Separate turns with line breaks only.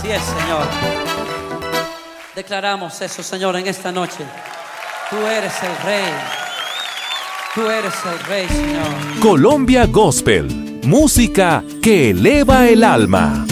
Así es, Señor. Declaramos eso, Señor, en esta noche. Tú eres el Rey. Tú eres el Rey, Señor.
Colombia Gospel, música que eleva el alma.